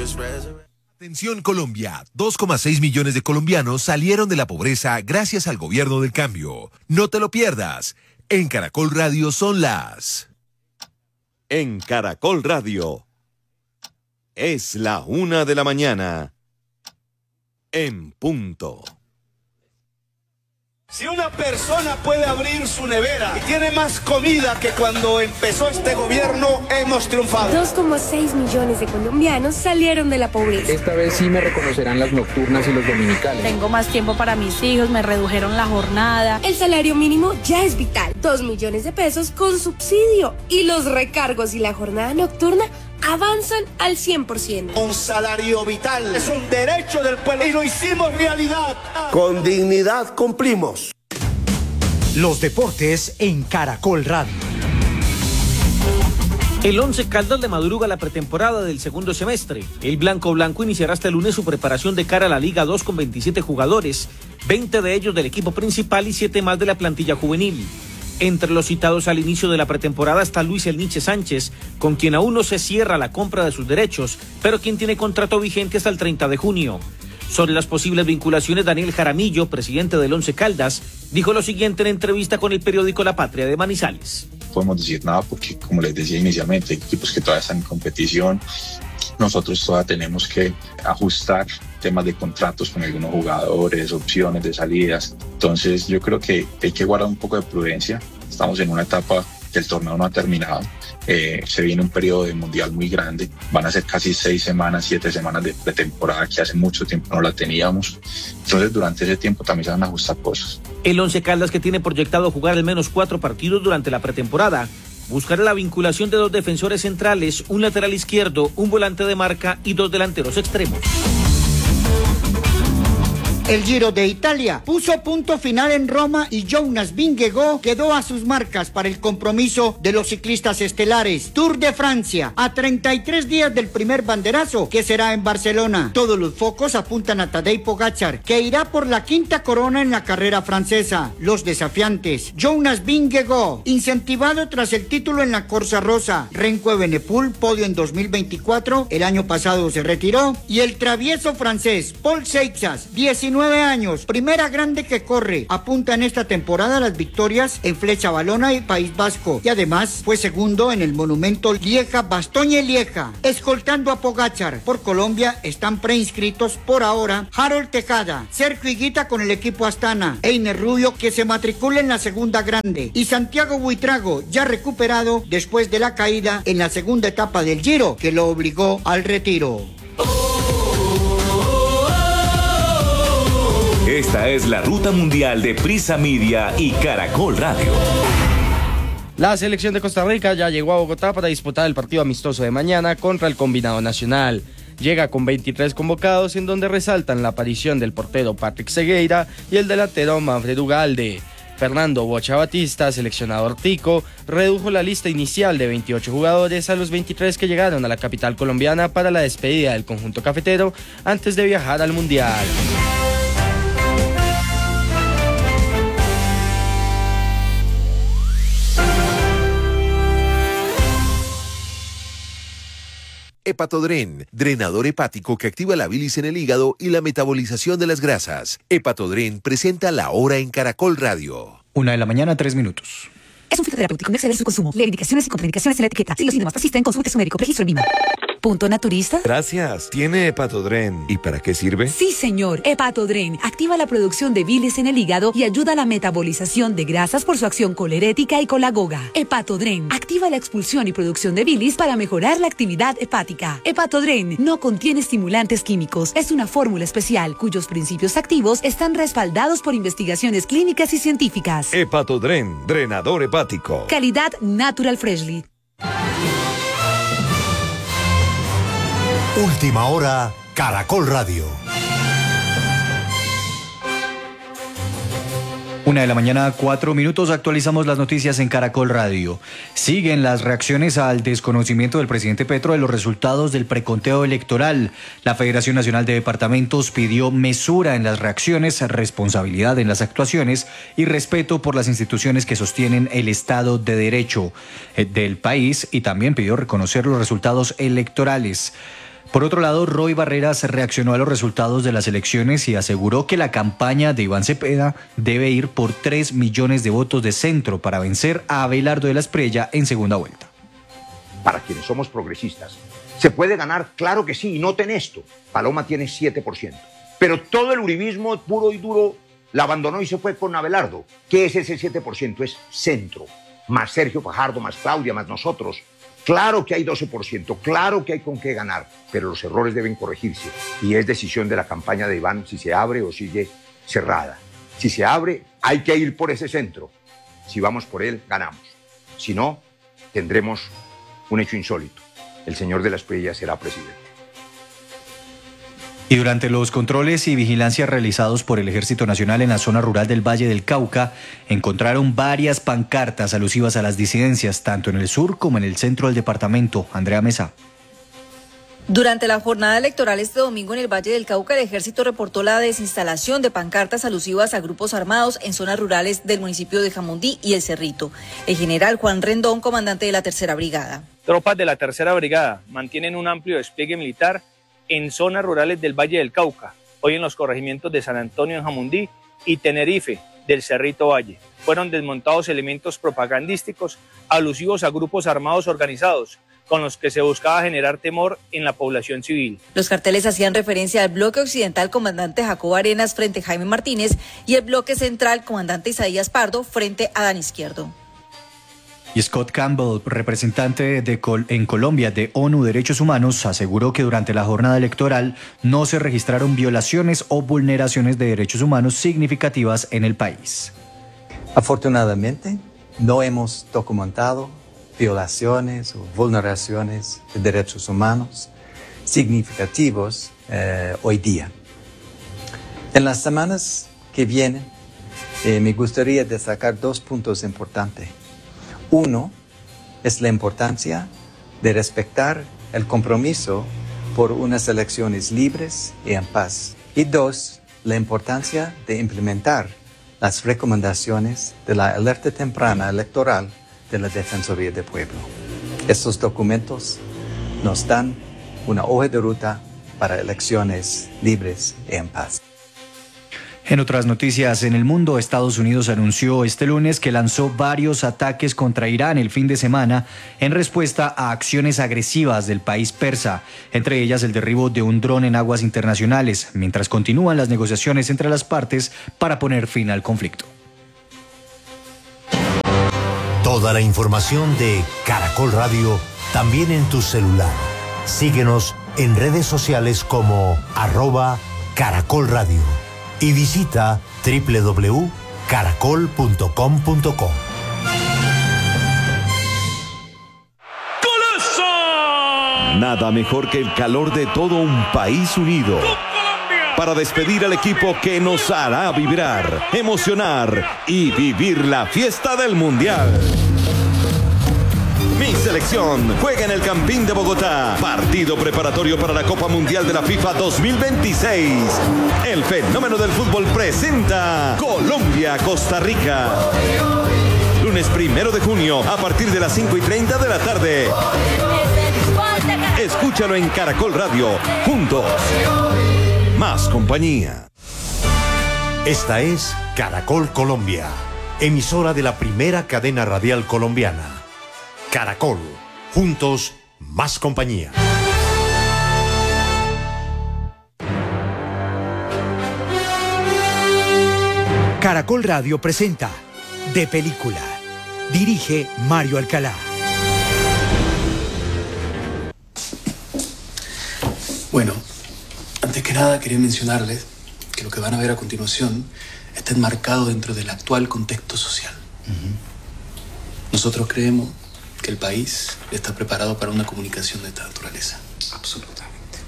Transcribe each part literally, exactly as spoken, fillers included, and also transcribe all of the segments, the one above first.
Atención Colombia, dos coma seis millones de colombianos salieron de la pobreza gracias al gobierno del cambio. No te lo pierdas. En Caracol Radio son las... En Caracol Radio es la una de la mañana en punto. Si una persona puede abrir su nevera y tiene más comida que cuando empezó este gobierno, hemos triunfado. dos coma seis millones de colombianos salieron de la pobreza. Esta vez sí me reconocerán las nocturnas y los dominicales. Tengo más tiempo para mis hijos, me redujeron la jornada. El salario mínimo ya es vital. dos millones de pesos con subsidio. Y los recargos y la jornada nocturna avanzan al cien por ciento. Un salario vital es un derecho del pueblo y lo hicimos realidad. Con dignidad cumplimos. Los deportes en Caracol Radio. El Once Caldas le madruga la pretemporada del segundo semestre. El Blanco Blanco iniciará este lunes su preparación de cara a la Liga dos con veintisiete jugadores, veinte de ellos del equipo principal y siete más de la plantilla juvenil. Entre los citados al inicio de la pretemporada está Luis El Niche Sánchez, con quien aún no se cierra la compra de sus derechos, pero quien tiene contrato vigente hasta el treinta de junio. Sobre las posibles vinculaciones, Daniel Jaramillo, presidente del Once Caldas, dijo lo siguiente en entrevista con el periódico La Patria de Manizales. No podemos decir nada porque, como les decía inicialmente, hay equipos que todavía están en competición. Nosotros todavía tenemos que ajustar temas de contratos con algunos jugadores, opciones de salidas. Entonces yo creo que hay que guardar un poco de prudencia. Estamos en una etapa que el torneo no ha terminado. Eh, se viene un periodo de mundial muy grande. Van a ser casi seis semanas, siete semanas de pretemporada que hace mucho tiempo no la teníamos. Entonces durante ese tiempo también se van a ajustar cosas. El Once Caldas, que tiene proyectado jugar al menos cuatro partidos durante la pretemporada, buscará la vinculación de dos defensores centrales, un lateral izquierdo, un volante de marca y dos delanteros extremos. El Giro de Italia puso punto final en Roma y Jonas Vingegaard quedó a sus marcas para el compromiso de los ciclistas estelares. Tour de Francia, a treinta y tres días del primer banderazo, que será en Barcelona. Todos los focos apuntan a Tadej Pogačar, que irá por la quinta corona en la carrera francesa. Los desafiantes: Jonas Vingegaard, incentivado tras el título en la Corsa Rosa. Renko Evenepoel, podio en dos mil veinticuatro, el año pasado se retiró. Y el travieso francés Paul Seixas, diecinueve años, primera grande que corre, apunta en esta temporada las victorias en Flecha Valona y País Vasco, y además fue segundo en el monumento Lieja-Bastogne-Lieja, escoltando a Pogačar. Por Colombia están preinscritos por ahora Harold Tejada, Sergio Higuita con el equipo Astana, Einer Rubio, que se matricula en la segunda grande, y Santiago Buitrago, ya recuperado después de la caída en la segunda etapa del Giro, que lo obligó al retiro. Esta es la ruta mundial de Prisa Media y Caracol Radio. La selección de Costa Rica ya llegó a Bogotá para disputar el partido amistoso de mañana contra el combinado nacional. Llega con veintitrés convocados, en donde resaltan la aparición del portero Patrick Segueira y el delantero Manfred Ugalde. Fernando Bocha Batista, seleccionador tico, redujo la lista inicial de veintiocho jugadores a los veintitrés que llegaron a la capital colombiana para la despedida del conjunto cafetero antes de viajar al Mundial. Hepatodren, drenador hepático que activa la bilis en el hígado y la metabolización de las grasas. Hepatodren presenta La Hora en Caracol Radio. Una de la mañana, tres minutos. Es un fitoterapéutico, no exceder su consumo. Lee indicaciones y contraindicaciones en la etiqueta. Si los síntomas persisten, consulte a su médico. Registro en Vima. Punto Naturista. Gracias. ¿Tiene Hepatodren? ¿Y para qué sirve? Sí, señor. Hepatodren activa la producción de bilis en el hígado y ayuda a la metabolización de grasas por su acción colerética y colagoga. Hepatodren activa la expulsión y producción de bilis para mejorar la actividad hepática. Hepatodren no contiene estimulantes químicos. Es una fórmula especial cuyos principios activos están respaldados por investigaciones clínicas y científicas. Hepatodren, drenador hepático. Calidad Natural Freshly. Última hora, Caracol Radio. Una de la mañana, cuatro minutos, actualizamos las noticias en Caracol Radio. Siguen las reacciones al desconocimiento del presidente Petro de los resultados del preconteo electoral. La Federación Nacional de Departamentos pidió mesura en las reacciones, responsabilidad en las actuaciones y respeto por las instituciones que sostienen el Estado de Derecho del país, y también pidió reconocer los resultados electorales. Por otro lado, Roy Barreras reaccionó a los resultados de las elecciones y aseguró que la campaña de Iván Cepeda debe ir por tres millones de votos de centro para vencer a Abelardo de la Espriella en segunda vuelta. Para quienes somos progresistas, ¿se puede ganar? Claro que sí, y noten esto, Paloma tiene siete por ciento, pero todo el uribismo puro y duro la abandonó y se fue con Abelardo. ¿Qué es ese siete por ciento? Es centro, más Sergio Fajardo, más Claudia, más nosotros. Claro que hay doce por ciento, claro que hay con qué ganar, pero los errores deben corregirse y es decisión de la campaña de Iván si se abre o sigue cerrada. Si se abre, hay que ir por ese centro. Si vamos por él, ganamos. Si no, tendremos un hecho insólito. El señor de la Espriella será presidente. Y durante los controles y vigilancia realizados por el Ejército Nacional en la zona rural del Valle del Cauca, encontraron varias pancartas alusivas a las disidencias, tanto en el sur como en el centro del departamento. Andrea Mesa. Durante la jornada electoral este domingo en el Valle del Cauca, el Ejército reportó la desinstalación de pancartas alusivas a grupos armados en zonas rurales del municipio de Jamundí y El Cerrito. El general Juan Rendón, comandante de la Tercera Brigada. Tropas de la Tercera Brigada mantienen un amplio despliegue militar en zonas rurales del Valle del Cauca, hoy en los corregimientos de San Antonio en Jamundí y Tenerife del Cerrito Valle. Fueron desmontados elementos propagandísticos alusivos a grupos armados organizados, con los que se buscaba generar temor en la población civil. Los carteles hacían referencia al bloque occidental comandante Jacobo Arenas frente a Jaime Martínez y el bloque central comandante Isaías Pardo frente a Dan Izquierdo. Y Scott Campbell, representante de Col- en Colombia de ONU Derechos Humanos, aseguró que durante la jornada electoral no se registraron violaciones o vulneraciones de derechos humanos significativas en el país. Afortunadamente, no hemos documentado violaciones o vulneraciones de derechos humanos significativos eh, hoy día. En las semanas que vienen, eh, me gustaría destacar dos puntos importantes. Uno es la importancia de respetar el compromiso por unas elecciones libres y en paz. Y dos, la importancia de implementar las recomendaciones de la alerta temprana electoral de la Defensoría del Pueblo. Estos documentos nos dan una hoja de ruta para elecciones libres y en paz. En otras noticias en el mundo, Estados Unidos anunció este lunes que lanzó varios ataques contra Irán el fin de semana en respuesta a acciones agresivas del país persa, entre ellas el derribo de un dron en aguas internacionales, mientras continúan las negociaciones entre las partes para poner fin al conflicto. Toda la información de Caracol Radio también en tu celular. Síguenos en redes sociales como arroba Caracol Radio. Y visita doble u doble u doble u punto caracol punto com punto co. Nada mejor que el calor de todo un país unido para despedir al equipo que nos hará vibrar, emocionar y vivir la fiesta del Mundial. Mi selección juega en el Campín de Bogotá. Partido preparatorio para la Copa Mundial de la FIFA dos mil veintiséis. El fenómeno del fútbol presenta Colombia-Costa Rica. Lunes primero de junio a partir de las cinco y treinta de la tarde. Escúchalo en Caracol Radio. Juntos. Más compañía. Esta es Caracol Colombia, emisora de la primera cadena radial colombiana. Caracol, juntos, más compañía. Caracol Radio presenta De Película. Dirige Mario Alcalá. Bueno, antes que nada quería mencionarles que lo que van a ver a continuación está enmarcado dentro del actual contexto social. Uh-huh. Nosotros creemos que el país está preparado para una comunicación de esta naturaleza. Absolutamente.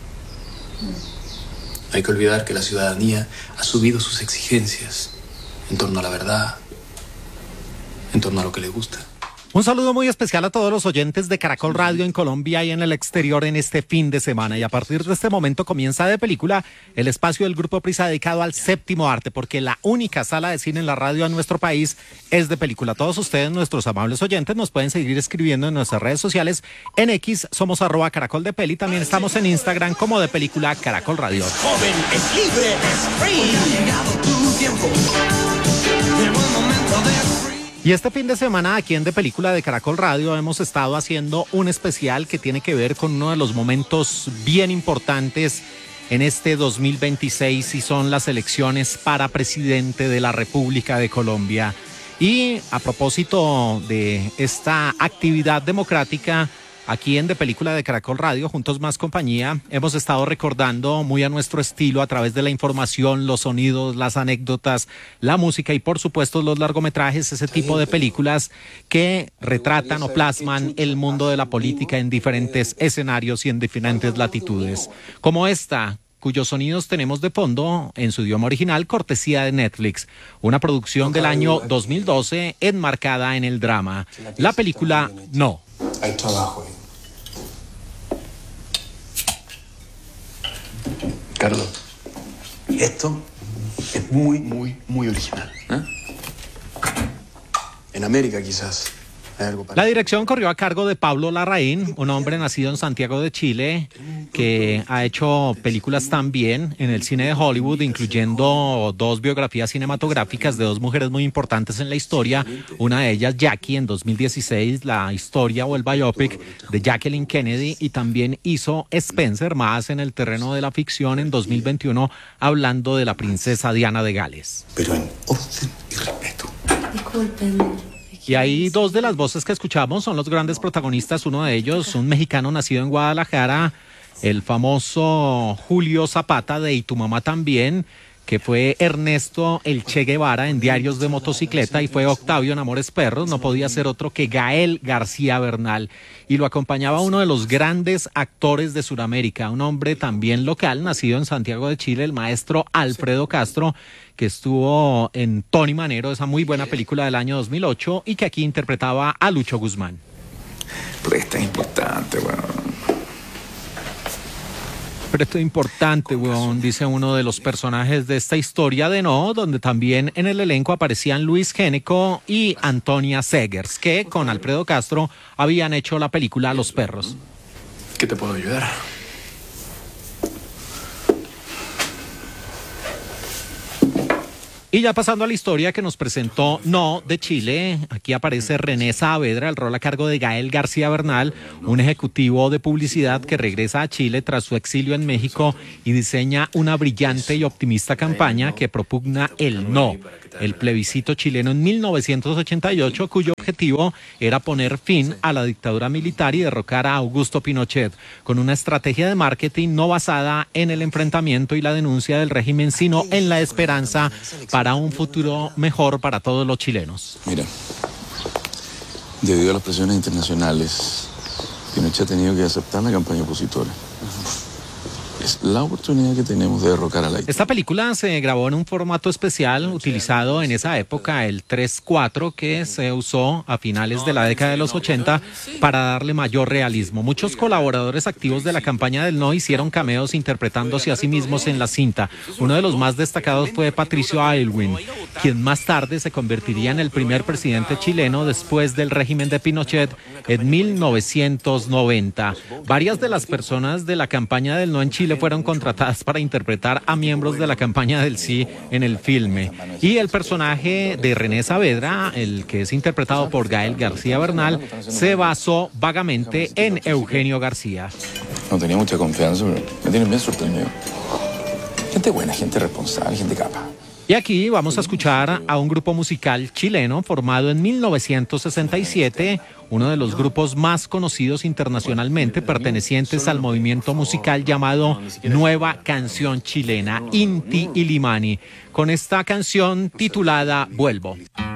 No hay que olvidar que la ciudadanía ha subido sus exigencias en torno a la verdad, en torno a lo que le gusta. Un saludo muy especial a todos los oyentes de Caracol Radio en Colombia y en el exterior en este fin de semana. Y a partir de este momento comienza De Película, el espacio del Grupo Prisa dedicado al séptimo arte, porque la única sala de cine en la radio en nuestro país es De Película. Todos ustedes, nuestros amables oyentes, nos pueden seguir escribiendo en nuestras redes sociales. En X somos arroba Caracol de Peli. También estamos en Instagram como De Película Caracol Radio. Es joven, es libre, es free. Ha llegado tu tiempo. Llegó el momento de... Y este fin de semana aquí en De Película de Caracol Radio hemos estado haciendo un especial que tiene que ver con uno de los momentos bien importantes en este dos mil veintiséis y son las elecciones para presidente de la República de Colombia. Y a propósito de esta actividad democrática, aquí en De Película de Caracol Radio, Juntos Más Compañía, hemos estado recordando muy a nuestro estilo a través de la información, los sonidos, las anécdotas, la música y por supuesto los largometrajes, ese tipo de películas que retratan o plasman el mundo de la política en diferentes escenarios y en diferentes latitudes. Como esta, cuyos sonidos tenemos de fondo en su idioma original, cortesía de Netflix, una producción del año dos mil doce enmarcada en el drama. La película No. Hay trabajo ahí. Carlos, esto es muy, muy, muy original. ¿Eh? En América quizás hay algo para... La dirección corrió a cargo de Pablo Larraín, un hombre nacido en Santiago de Chile que ha hecho películas también en el cine de Hollywood, incluyendo dos biografías cinematográficas de dos mujeres muy importantes en la historia. Una de ellas, Jackie, en dos mil dieciséis, la historia o el biopic de Jacqueline Kennedy, y también hizo Spencer, más en el terreno de la ficción, en dos mil veintiuno, hablando de la princesa Diana de Gales. Pero en orden y respeto. Disculpen. Y ahí dos de las voces que escuchamos son los grandes protagonistas, uno de ellos, un mexicano nacido en Guadalajara, el famoso Julio Zapata de Y tu mamá también, que fue Ernesto el Che Guevara en Diarios de Motocicleta, y fue Octavio en Amores Perros, no podía ser otro que Gael García Bernal, y lo acompañaba uno de los grandes actores de Sudamérica, un hombre también local, nacido en Santiago de Chile, el maestro Alfredo Castro, que estuvo en Tony Manero, esa muy buena película del año dos mil ocho, y que aquí interpretaba a Lucho Guzmán. Pero esto es importante, bueno. Pero esto es importante, weón, dice uno de los personajes de esta historia de No, donde también en el elenco aparecían Luis Géneco y Antonia Segers, que con Alfredo Castro habían hecho la película Los Perros. ¿Qué te puedo ayudar? Y ya pasando a la historia que nos presentó No de Chile, aquí aparece René Saavedra, el rol a cargo de Gael García Bernal, un ejecutivo de publicidad que regresa a Chile tras su exilio en México y diseña una brillante y optimista campaña que propugna el no, el plebiscito chileno en mil novecientos ochenta y ocho, cuyo objetivo era poner fin a la dictadura militar y derrocar a Augusto Pinochet, con una estrategia de marketing no basada en el enfrentamiento y la denuncia del régimen, sino en la esperanza para un futuro mejor para todos los chilenos. Mira, debido a las presiones internacionales, Pinochet ha tenido que aceptar la campaña opositora. Es la oportunidad que tenemos de derrocar a la... Esta película se grabó en un formato especial utilizado en esa época, el tres cuatro, que se usó a finales de la década de los ochenta para darle mayor realismo. Muchos colaboradores activos de la campaña del No hicieron cameos interpretándose a sí mismos en la cinta. Uno de los más destacados fue Patricio Aylwin, quien más tarde se convertiría en el primer presidente chileno después del régimen de Pinochet en mil novecientos noventa. Varias de las personas de la campaña del No en Chile fueron contratadas para interpretar a miembros de la campaña del sí en el filme. Y el personaje de René Saavedra, el que es interpretado por Gael García Bernal, se basó vagamente en Eugenio García. No tenía mucha confianza, pero me tienen bien sorprendido. Gente buena, gente responsable, gente capaz. Y aquí vamos a escuchar a un grupo musical chileno formado en mil novecientos sesenta y siete, uno de los grupos más conocidos internacionalmente, pertenecientes al movimiento musical llamado Nueva Canción Chilena, Inti Illimani, con esta canción titulada Vuelvo.